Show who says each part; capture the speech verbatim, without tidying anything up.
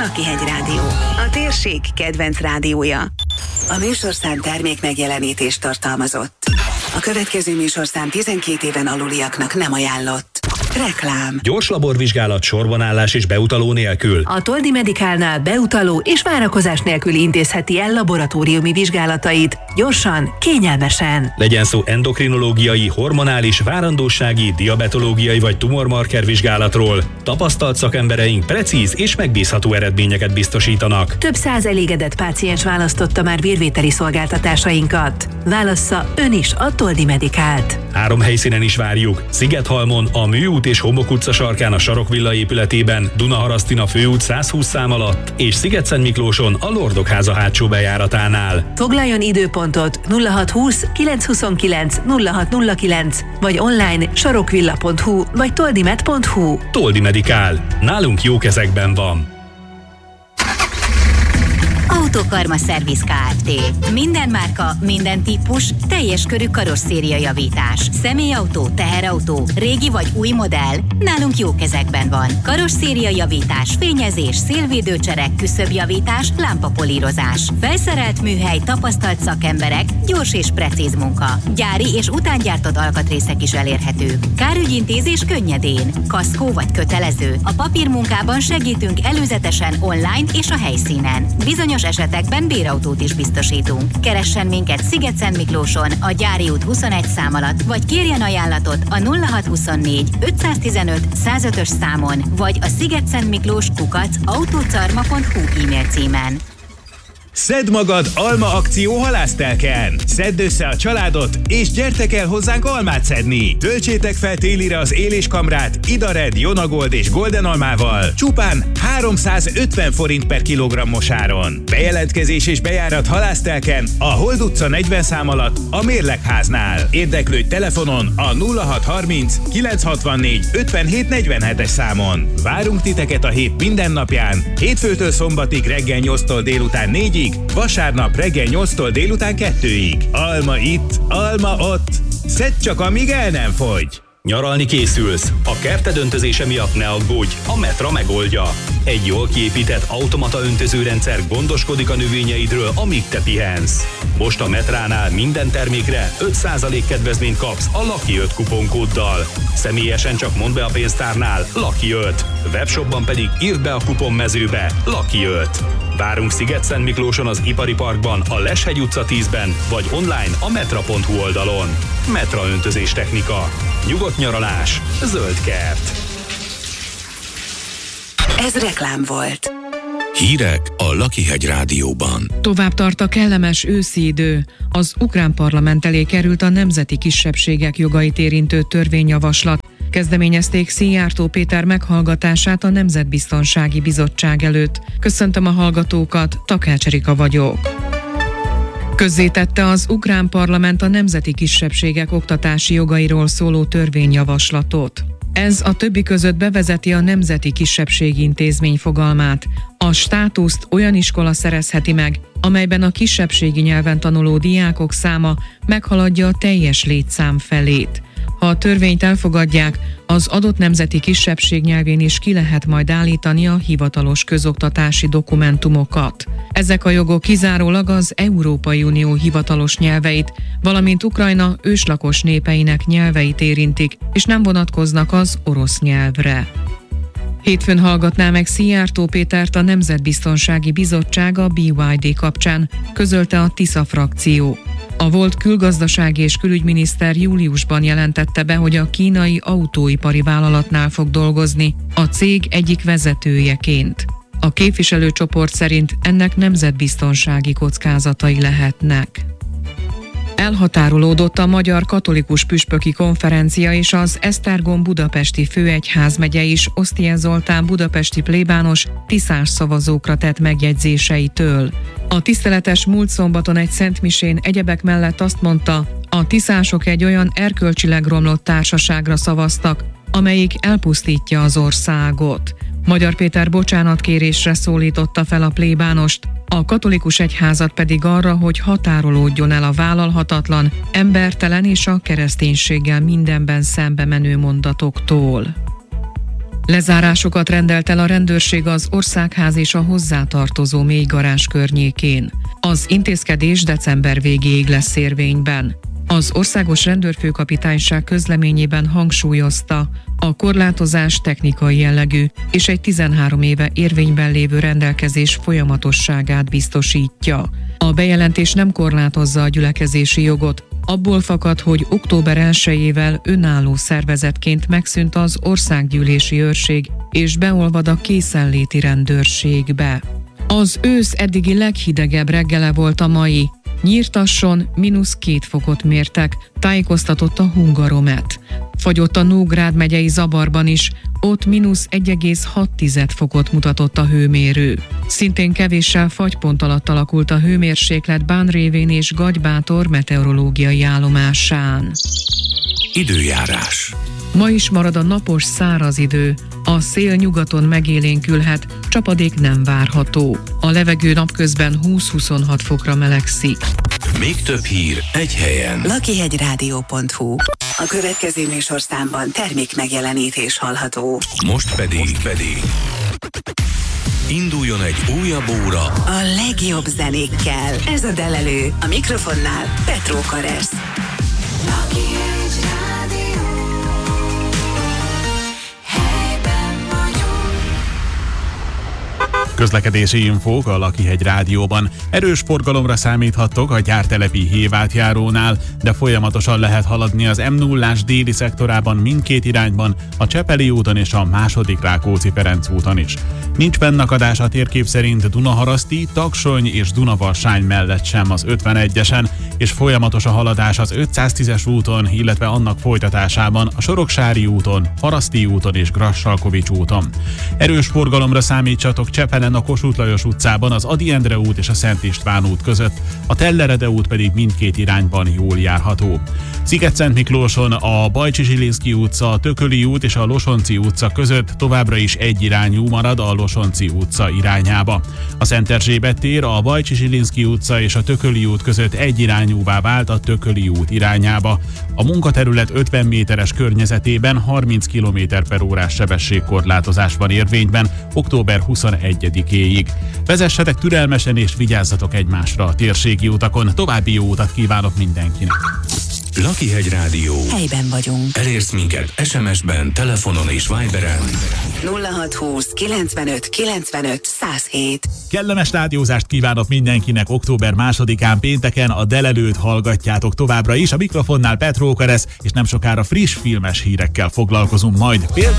Speaker 1: Lakihegy Rádió, a térség kedvenc rádiója. A műsorszám termék megjelenítést tartalmazott. A következő műsorszám tizenkét éven aluliaknak nem ajánlott. Reklám.
Speaker 2: Gyors laborvizsgálat, sorbanállás és beutaló nélkül.
Speaker 1: A Toldi Medicalnál beutaló és várakozás nélkül intézheti el laboratóriumi vizsgálatait. Gyorsan, kényelmesen.
Speaker 2: Legyen szó endokrinológiai, hormonális, várandósági, diabetológiai vagy tumormarker vizsgálatról. Tapasztalt szakembereink precíz és megbízható eredményeket biztosítanak.
Speaker 1: Több száz elégedett páciens választotta már vérvételi szolgáltatásainkat. Válassza ön is a Toldi Medicalt.
Speaker 2: Három helyszínen is várjuk. Szigethalmon, a Műút és Homok utca sarkán a Sarokvilla épületében, Dunaharasztin főút száz húsz szám alatt, és Szigetszentmiklóson a Lordok háza hátsó bejáratánál.
Speaker 1: Foglaljon időpontot nulla hat húsz kilenc huszonkilenc nulla hat nulla kilenc vagy online sarokvilla pont hu vagy toldimed pont hu.
Speaker 2: Toldi Medicál. Nálunk jó kezekben van.
Speaker 3: Autokarma Szerviz Kft. Minden márka, minden típus, teljes körű karosszéria javítás. Személyautó, teherautó, régi vagy új modell, nálunk jó kezekben van. Karosszéria javítás, fényezés, szélvédőcserek, küszöbjavítás, lámpapolírozás. Felszerelt műhely, tapasztalt szakemberek, gyors és precíz munka. Gyári és utángyártott alkatrészek is elérhetők. Kárügyintézés könnyedén. Kaszkó vagy kötelező. A papírmunkában segítünk előzetesen online és a helyszínen. Bizonyos esetekben bérautót is biztosítunk. Keressen minket Szigetszentmiklóson, a Gyári út huszonegy szám alatt, vagy kérjen ajánlatot a nulla hat huszonnégy ötszáztizenöt száz ötös számon, vagy a szigetszentmiklós kukac autócarma pont hu e-mail címen.
Speaker 4: Szedd magad alma akció halásztelken! Szedd össze a családot, és gyertek el hozzánk almát szedni! Töltsétek fel télire az éléskamrát Idared, Jonagold és Golden almával csupán háromszázötven forint per kilogrammos áron. Bejelentkezés és bejárat halásztelken a Hold utca negyven szám alatt a Mérlegháznál. Érdeklődj telefonon a nulla hat harminc kilenc hatvannégy ötvenhét negyvenhetes számon. Várunk titeket a hét minden napján, hétfőtől szombatig reggel nyolctól délután négyig, vasárnap reggel nyolctól délután kettőig. Alma itt, alma ott. Szedd csak, amíg el nem fogy.
Speaker 2: Nyaralni készülsz? A kerted öntözése miatt ne aggódj, a Metra megoldja. Egy jól kiépített automata öntözőrendszer gondoskodik a növényeidről, amíg te pihensz. Most a Metránál minden termékre öt százalék kedvezményt kapsz a Lucky öt kuponkóddal. Személyesen csak mondd be a pénztárnál Lucky öt. Webshopban pedig írd be a kuponmezőbe Lucky öt. Várunk Szigetszentmiklóson az Ipari Parkban, a Leshegy utca tízben, vagy online a metra pont hu oldalon. Metra öntözés technika. Nyugodt nyaralás. Zöld kert.
Speaker 1: Ez reklám volt.
Speaker 5: Hírek a Lakihegy Rádióban.
Speaker 6: Tovább tart a kellemes őszi idő. Az ukrán parlament elé került a nemzeti kisebbségek jogait érintő törvényjavaslat. Kezdeményezték Szijjártó Péter meghallgatását a Nemzetbiztonsági Bizottság előtt. Köszöntöm a hallgatókat, Takács Erika vagyok. Közzétette az ukrán parlament a nemzeti kisebbségek oktatási jogairól szóló törvényjavaslatot. Ez a többi között bevezeti a nemzeti kisebbségi intézmény fogalmát. A státuszt olyan iskola szerezheti meg, amelyben a kisebbségi nyelven tanuló diákok száma meghaladja a teljes létszám felét. Ha a törvényt elfogadják, az adott nemzeti kisebbség nyelvén is ki lehet majd állítani a hivatalos közoktatási dokumentumokat. Ezek a jogok kizárólag az Európai Unió hivatalos nyelveit, valamint Ukrajna őslakos népeinek nyelveit érintik, és nem vonatkoznak az orosz nyelvre. Hétfőn hallgatná meg Szijjártó Pétert a Nemzetbiztonsági Bizottság a bé ipszilon dé kapcsán, közölte a Tisza frakció. A volt külgazdasági és külügyminiszter júliusban jelentette be, hogy a kínai autóipari vállalatnál fog dolgozni, a cég egyik vezetőjeként. A képviselőcsoport szerint ennek nemzetbiztonsági kockázatai lehetnek. Elhatárolódott a Magyar Katolikus Püspöki Konferencia és az Esztergom budapesti főegyházmegye is Osztien Zoltán budapesti plébános tiszás szavazókra tett megjegyzéseitől. A tiszteletes múlt szombaton egy szentmisén egyebek mellett azt mondta, a tiszások egy olyan erkölcsileg romlott társaságra szavaztak, amelyik elpusztítja az országot. Magyar Péter bocsánatkérésre szólította fel a plébánost, a katolikus egyházat pedig arra, hogy határolódjon el a vállalhatatlan, embertelen és a kereszténységgel mindenben szembe menő mondatoktól. Lezárásokat rendelt el a rendőrség az Országház és a hozzátartozó mélygarázs környékén. Az intézkedés december végéig lesz érvényben. Az Országos Rendőrfőkapitányság közleményében hangsúlyozta, a korlátozás technikai jellegű, és egy tizenhárom éve érvényben lévő rendelkezés folyamatosságát biztosítja. A bejelentés nem korlátozza a gyülekezési jogot, abból fakad, hogy október elsejével önálló szervezetként megszűnt az országgyűlési őrség, és beolvad a készenléti rendőrségbe. Az ősz eddigi leghidegebb reggele volt a mai. Nyírtasson mínusz két fokot mértek, tájékoztatott a Hungaromet. Fagyott a Nógrád megyei Zabarban is, ott mínusz egy egész hat fokot mutatott a hőmérő. Szintén kevéssel fagypont alatt alakult a hőmérséklet Bánrévén és Gagybátor meteorológiai állomásán.
Speaker 5: Időjárás.
Speaker 6: Ma is marad a napos száraz idő, a szél nyugaton megélénkülhet, csapadék nem várható. A levegő napközben húsz-huszonhat fokra melegszik.
Speaker 5: Még több hír egy helyen.
Speaker 1: lakihegyrádió pont hu. A következő műsorszámban termék megjelenítés hallható.
Speaker 5: Most pedig, Most pedig induljon egy újabb óra
Speaker 1: A legjobb zenékkel. Ez a Delelő. A mikrofonnál Petró Karesz.
Speaker 7: Közlekedési infók a Lakihegy Rádióban. Erős forgalomra számíthattok a gyártelepi Hévátjárónál, de folyamatosan lehet haladni az M nullás déli szektorában mindkét irányban, a Csepeli úton és a második Rákóczi-Ferenc úton is. Nincs bennakadás a térkép szerint Dunaharaszti, Taksony és Dunavarsány mellett sem az ötvenegyesen, és folyamatos a haladás az ötszáztízes úton, illetve annak folytatásában a Soroksári úton, Haraszti úton és Grassalkovics úton. Erős forgalomra számítsatok Csepelen a Kossuth Lajos utcában, az Ady Endre út és a Szent István út között, a Tellerede út pedig mindkét irányban jól járható. Sziget-Szent Miklóson a Bajcsy-Zsilinszky utca, a Tököli út és a Losonczy utca között továbbra is egyirányú marad a Losonczy utca irányába. A Szent Erzsébet tér, a Bajcsy-Zsilinszky utca és a Tököli út között egyirányúvá vált a Tököli út irányába. A munkaterület ötven méteres környezetében harminc kilométer per órás sebességkorlátozás van érvényben október huszonegyedikéig. Vezessetek türelmesen és vigyázzatok egymásra a térségi utakon. További jó utat kívánok mindenkinek!
Speaker 5: Lakihegy Rádió.
Speaker 1: Helyben vagyunk.
Speaker 5: Elérsz minket es em es-ben, telefonon és Viberen.
Speaker 1: nulla hat húsz kilencvenöt kilencvenöt száz hét.
Speaker 7: Kellemes rádiózást kívánok mindenkinek október másodikán pénteken, a Delelőt hallgatjátok továbbra is, a mikrofonnál Petró Karesz, és nem sokára friss filmes hírekkel foglalkozunk majd. Például